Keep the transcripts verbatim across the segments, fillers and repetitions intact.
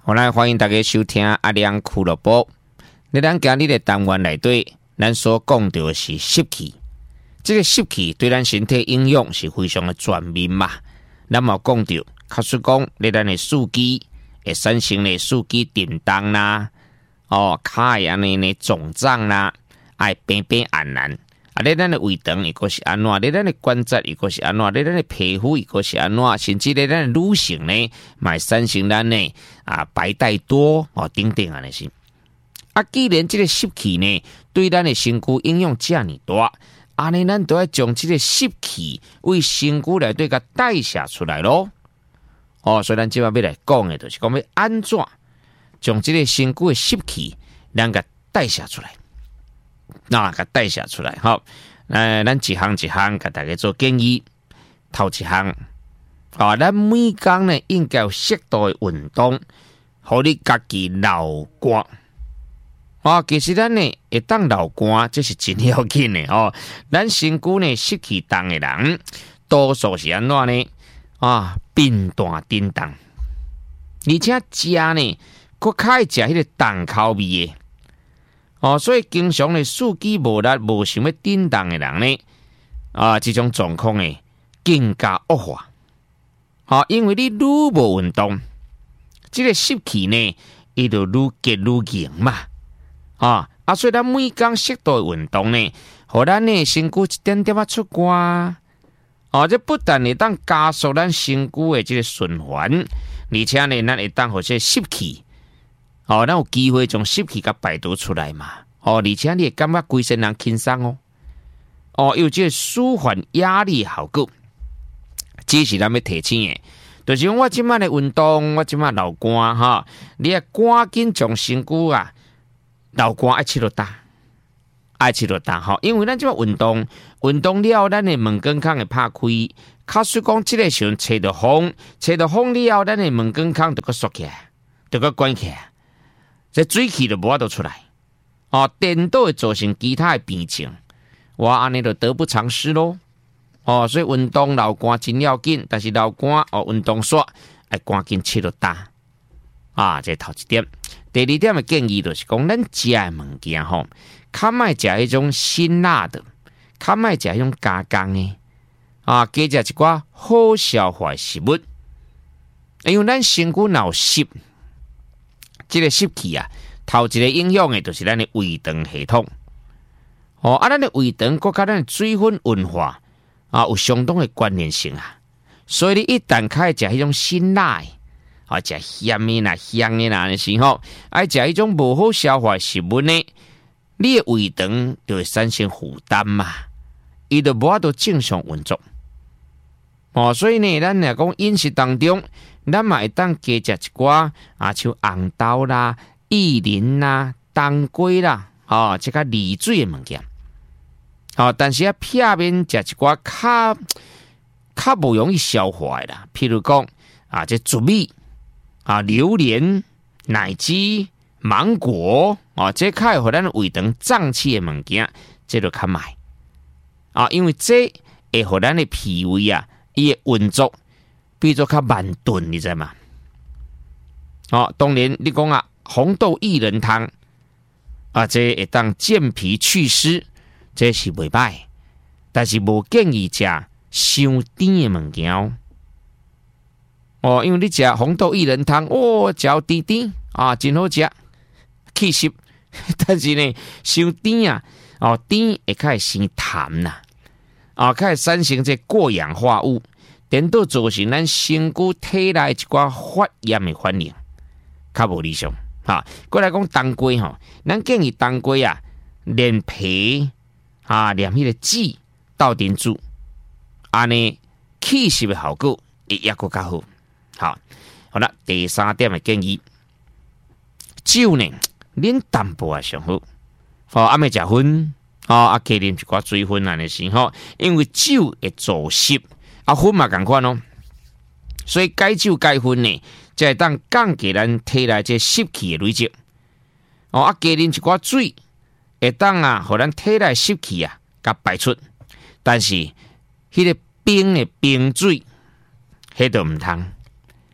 好来欢迎大家收听阿亮俱乐部。在咱今日的单元内底，咱所讲到的是湿气。这个湿气对咱身体影响是非常的全面嘛。咱嘛讲到，假使讲在咱的四肢会产生的四肢震动啦，哦，脚会安尼呢肿胀啦，爱变变暗蓝。啊！咧咱的胃肠伊个是安怎？咧咱的关节伊个是安怎？咧咱的皮肤伊个是安怎？甚至咧咱的女性呢，买产生咱呢啊白带多哦等等安尼是。啊，既然这个湿气呢对咱的身躯影响这么大，安尼咱都要将这个湿气为身躯内底甲代谢出来咯。哦，所以咱今晚要来讲的，就是讲要安怎将这个身躯的湿气咱甲代谢出来。那个代谢出来，好，呃，咱一项一项给大家做建议。头一项，啊，咱每天呢应该有适度的运动，互你家己流汗。啊，其实咱呢会当流汗，这是真要紧的哦。咱身躯呢湿气重的人，多数是安怎呢？啊，病大叮当，而且食呢，佫较爱食迄个重口味的。哦，所以经常呢，四肢无力、无想要震动的人呢，啊，这种状况呢更加恶化。好、哦，因为你愈无运动，这个湿气呢，伊就愈结愈硬嘛。啊，啊，所以咱每天适度的运动呢，互咱呢身躯一点点啊出汗。哦，这不但会当加速咱身躯的这个循环，而且呢，咱会当互这湿气。哦，咱有机会将湿气甲排毒出来嘛？哦，而且你会感觉规身人轻松哦。哦，有这个舒缓压力效果，这是咱要提醒的。就是讲我即摆的运动，我即摆流汗哈，你要赶紧将身躯啊流汗爱切落大，爱切落大哈。因为咱即摆运动，运动了，咱的门根孔会拍开。假使讲即个时阵吹到风，吹到风了，咱的门根孔就个缩起来，就个关起来。这水气就无法度出来，哦，颠倒会造成其他的病情，我安尼就得不偿失咯。哦，所以运动流汗真要紧，但是流汗哦，运动煞要赶紧切落大啊，这头一点。第二点的建议就是讲，咱食的物件吼，较莫食迄种辛辣的，较莫食迄种加工的啊，加食一寡好消化的食物，因为咱身躯若有湿。这个湿气啊，头一个影响的就是咱的胃肠系统。哦，啊，咱的胃肠佮咱的水分运化啊，有相当的关联性啊。所以你一旦开始食迄种辛辣的，啊，食咸的啦、香的啦的时候，爱食迄种无好消化的食物呢，你的胃肠就会产生负担嘛，伊就无法度正常运作。哦，所以呢，咱来讲饮食当中。咱嘛会当加食一寡啊，像红豆啦、薏仁啦、当归啦，哦，即个利水的物件。哦，但是啊，片面食一寡较较无容易消化的啦，譬如讲啊，这竹米啊、榴莲、奶鸡、芒果哦，这较会互咱胃肠胀气的物件，这就较歹啊，因为这会互咱的脾胃啊，伊的运作。比做较慢炖，你知嘛？哦，当然你讲啊，红豆薏仁汤啊，这会当健脾祛湿，这是袂歹，但是无建议食伤甜的物件哦。哦，因为你食红豆薏仁汤，哦，嚼甜甜啊，真好食，气湿。但是呢，伤甜啊，哦，甜会较会生痰呐，啊，较会产生这过氧化物。颠倒造成咱身躯体内一寡发炎的反应，较无理想。哈，过来讲当归吼，咱建议当归啊，连皮啊，连迄个籽倒进煮，安尼气湿的效果会也更较好。好，好了，第三点的建议，酒呢，啉淡薄啊上好。好，阿妹食薰，哦，啊，加啉一寡水分安尼先吼，因为酒会助湿。啊，薰嘛同款哦，所以解酒解薰呢，才会当降低咱体内这湿气的累积。哦，啊，加啉一寡水，会当啊，互咱体内湿气啊，甲排出。但是，迄个冰的冰水，迄都唔通。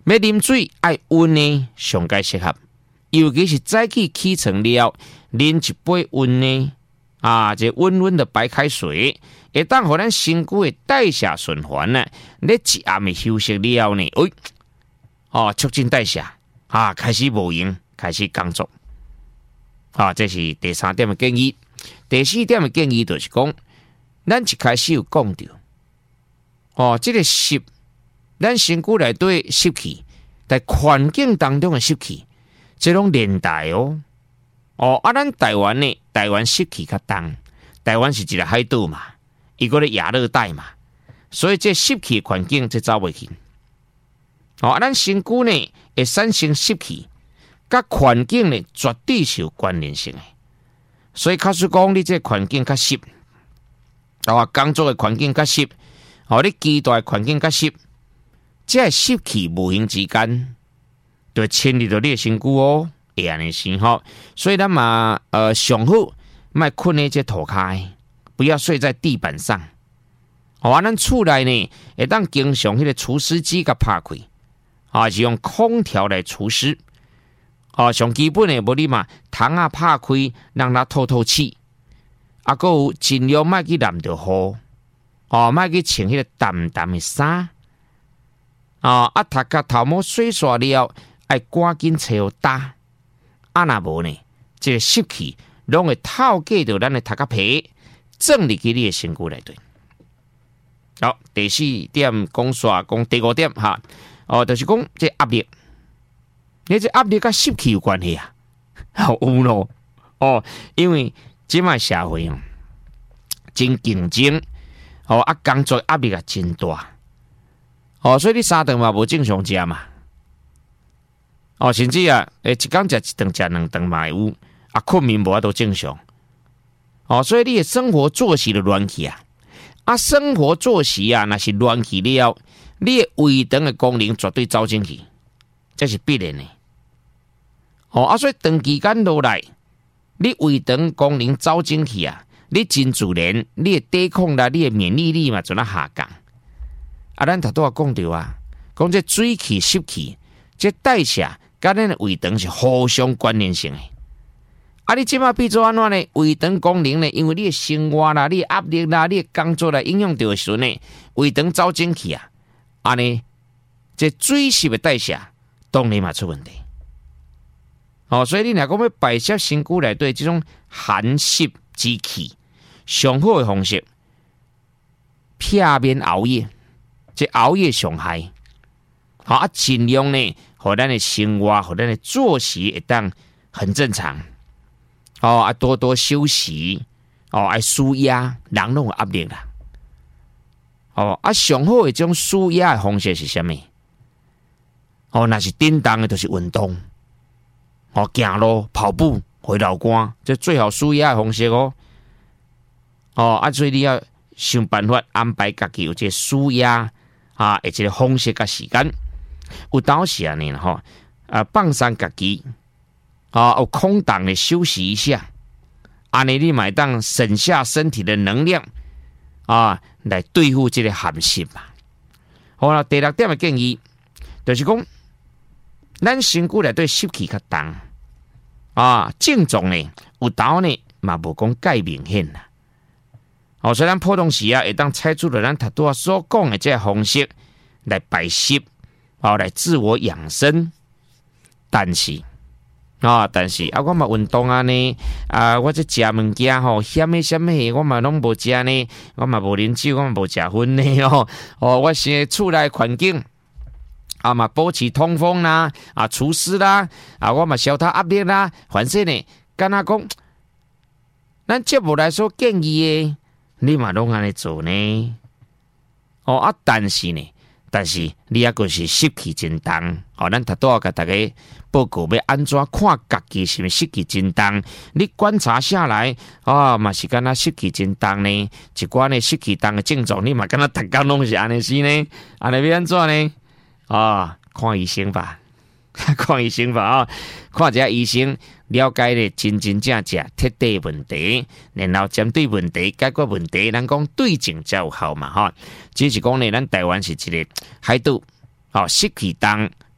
要啉水爱温的上该适合，尤其是早起起床了，啉一杯温的啊，这温温的白开水，会当互咱身躯的代谢循环呢。你一暗的休息了呢，哎，哦，促进代谢啊，开始无闲，开始工作。啊，这是第三点的建议。第四点的建议就是讲，咱一开始有讲到，哦，这个湿，咱身躯内底湿气，在环境当中的湿气，这种连带哦，哦，啊，咱台湾呢，台湾湿气较重，台湾是一个海岛嘛，伊个咧亚热带嘛，所以这湿气环境这走袂去。哦，啊，咱身躯呢会产生湿气，甲环境呢绝对是有关联性的。所以，假使讲你这环境较湿，啊，工作的环境较湿，哦，你居住的环境较湿，这湿气无形之间，就侵入到你的身躯哦，会安尼生吼。所以咱嘛，呃，上好莫困在这土骹，不要睡在地板上。哦，啊，咱厝内呢，会当经常迄个除湿机甲拍开，啊，是用空调来除湿。哦，上基本的无你嘛，窗啊拍开，让它透透气。啊，还有尽量莫去淋着雨，哦，莫去穿迄个淡淡的衫。哦，啊，头壳头毛洗刷了，爱赶紧找好打。啊，若无呢，这个湿气拢会透过着咱的头壳皮，正入去你的身躯内底。好，第四点讲煞，讲第五点哈，哦，就是讲这压力。你这压力跟湿气有关系啊？有咯，哦，因为即卖社会哦，真竞争，哦啊，工作压力也真大，哦，所以你三顿嘛无正常食嘛，哦，甚至啊，诶，一工食一顿，食两顿嘛有，啊，困眠无法度正常，哦，所以你的生活作息就乱去啊，啊，生活作息啊，那是乱去了，你的胃肠的功能绝对走进去，这是必然的。哦，啊，所以长期间落来，你胃肠功能走进去啊，你真自然，你的抵抗力、你的免疫力嘛，就那下降。啊，咱头拄仔讲到啊，讲这水气、湿气，这代谢甲咱的胃肠是互相关联性的。啊，你即马变做安怎呢？胃肠功能呢？因为你的生活啦、你的压力啦、你的工作啦，影响到的时候呢，胃肠走进去啊，安尼这水湿的代谢当然嘛出问题。哦，所以你若讲要排泄身躯内底这种寒湿之气，上好的方式，避免熬夜，这熬夜伤害。好啊，尽量呢，互咱的生活、互咱的作息会当很正常。哦啊，多多休息，哦，爱舒压，人拢有压力啦。哦啊，上好的这种舒压的方式是啥物？哦，那是叮当的，就是运动。哦，行路、跑步、回老汗，这最好舒压的方式哦。哦，啊，所以你要想办法安排家己有这舒压啊，而且方式甲时间。有当时啊，呢吼啊，放松家己啊，有空档的休息一下，安尼你买当省下身体的能量啊，来对付这个寒湿嘛。好啦，第六点的建议就是讲。咱身躯内对湿气较重啊，症状呢有当呢嘛无讲介明显啦。哦，所以咱普通时啊，会当采取了咱头拄仔所讲的这方式来排湿，哦，来自我养生。但是啊，但是啊，我嘛运动啊呢，啊，我这食物件吼，咸的什么我嘛拢无食呢，我嘛无啉酒，我嘛无食薰呢哦，哦，我是厝内环境。啊嘛，保持通风啦，啊，除湿啦，啊，我嘛消他压力啦，反正呢，敢若讲，咱节目来说建议的，你嘛拢安尼做呢？哦啊，但是呢，但是你还个是湿气真重，哦，咱头拄仔甲大家报告要安怎看家己是毋是湿气真重？你观察下来，啊、哦，嘛是敢若湿气真重呢？一寡呢湿气重的症状，你嘛敢若逐工拢是安尼是呢？安尼要安怎呢？啊，看医生吧，看医生吧啊！看一下医生，了解咧真真正正彻底问题，然后针对问题解决问题，咱讲对症才有效嘛哈。只是讲咧，咱台湾是一个海岛，哦，湿气重，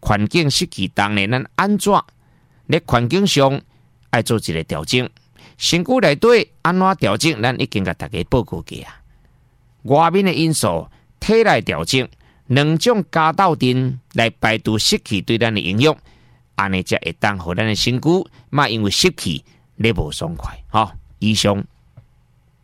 环境湿气重呢，咱安怎咧环境上爱做一个调整？身躯内底安怎调整？咱已经甲大家报告过啊。外面的因素、体内调整，两种加斗阵来排除湿气对咱的影响，安尼才会当互咱的身躯，嘛因为湿气咧无爽快。好，以上